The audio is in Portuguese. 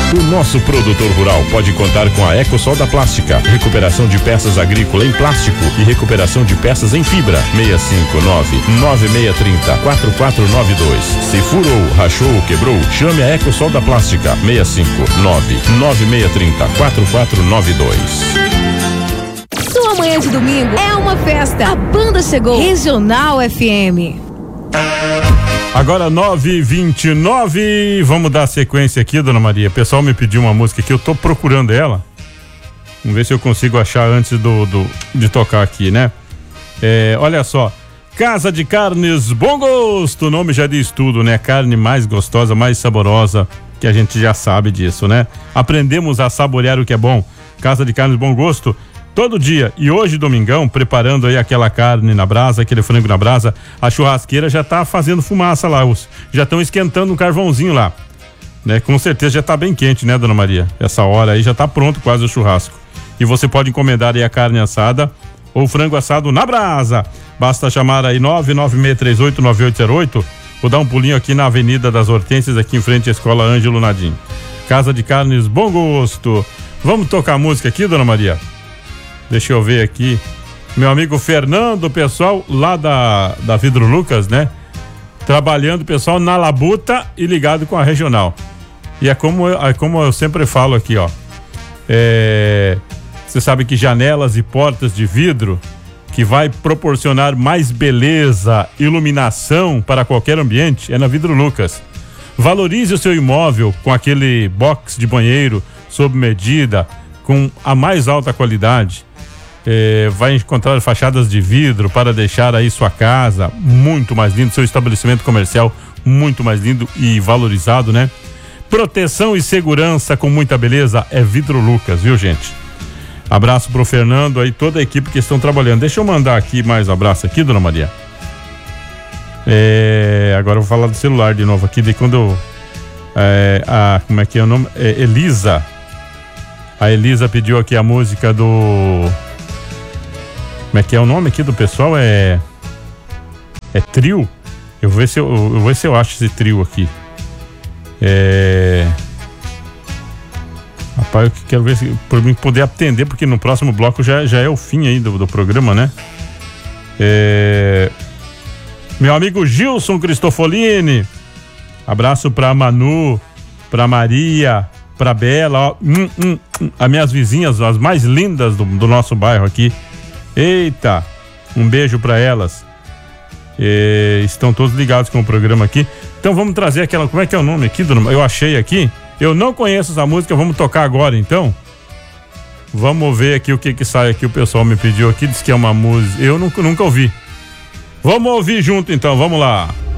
O nosso produtor rural pode contar com a Ecosol da Plástica, recuperação de peças agrícolas em plástico e recuperação de peças em fibra. 659-9630-4492. Se furou, rachou ou quebrou, chame a Ecosol da Plástica. 659-9630-4492. Sua manhã de domingo é uma festa. A banda chegou. Regional FM. Agora 9h29, vamos dar sequência aqui, dona Maria. O pessoal me pediu uma música aqui, eu tô procurando ela. Vamos ver se eu consigo achar antes de tocar aqui, né? Olha só, Casa de Carnes Bom Gosto, o nome já diz tudo, né? Carne mais gostosa, mais saborosa, que a gente já sabe disso, né? Aprendemos a saborear o que é bom. Casa de Carnes Bom Gosto, todo dia. E hoje, domingão, preparando aí aquela carne na brasa, aquele frango na brasa, a churrasqueira já tá fazendo fumaça lá, já estão esquentando um carvãozinho lá, né? Com certeza já tá bem quente, né, dona Maria? Essa hora aí já tá pronto quase o churrasco. E você pode encomendar aí a carne assada ou frango assado na brasa. Basta chamar aí 996389808 ou dar um pulinho aqui na Avenida das Hortênsias, aqui em frente à Escola Ângelo Nadim. Casa de Carnes Bom Gosto. Vamos tocar música aqui, dona Maria? Deixa eu ver aqui. Meu amigo Fernando, pessoal lá da Vidro Lucas, né? Trabalhando, pessoal, na labuta e ligado com a regional. E é como eu sempre falo aqui, ó. Você sabe que janelas e portas de vidro que vai proporcionar mais beleza, iluminação para qualquer ambiente é na Vidro Lucas. Valorize o seu imóvel com aquele box de banheiro sob medida, com a mais alta qualidade. Vai encontrar fachadas de vidro para deixar aí sua casa muito mais lindo, seu estabelecimento comercial muito mais lindo e valorizado, né? Proteção e segurança com muita beleza é Vidro Lucas, viu, gente? Abraço pro Fernando aí, toda a equipe que estão trabalhando. Deixa eu mandar aqui mais um abraço aqui, dona Maria. Agora eu vou falar do celular de novo aqui, de quando eu... como é que é o nome? Elisa. A Elisa pediu aqui a música do... Como é que é o nome aqui do pessoal? É Trio? Eu vou ver se eu acho esse trio aqui. Rapaz, eu quero ver se por mim poder atender, porque no próximo bloco já é o fim aí do programa, né? Meu amigo Gilson Cristofolini. Abraço pra Manu, pra Maria, pra Bela, ó, as minhas vizinhas, as mais lindas do nosso bairro aqui. Eita, um beijo pra elas. Estão todos ligados com o programa aqui. Então vamos trazer aquela, como é que é o nome aqui, dona? Eu achei aqui, eu não conheço essa música, vamos tocar agora então. Vamos ver aqui o que sai aqui, o pessoal me pediu aqui, diz que é uma música, eu nunca ouvi. Vamos ouvir junto então, vamos lá.